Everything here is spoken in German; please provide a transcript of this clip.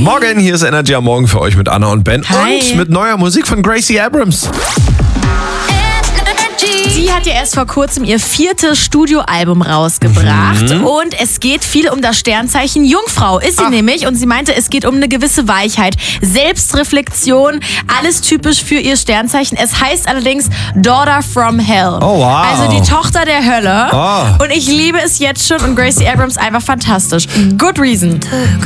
Guten Morgen, hier ist Energy am Morgen für euch mit Anna und Ben. Hi. Und mit neuer Musik von Gracie Abrams. Sie hat ja erst vor kurzem ihr 4. Studioalbum rausgebracht und es geht viel um das Sternzeichen Jungfrau, ist sie nämlich, und sie meinte, es geht um eine gewisse Weichheit, Selbstreflexion, alles typisch für ihr Sternzeichen. Es heißt allerdings Daughter from Hell. Oh, wow. Also die Tochter der Hölle. Oh. Und ich liebe es jetzt schon und Gracie Abrams einfach fantastisch. Good reason.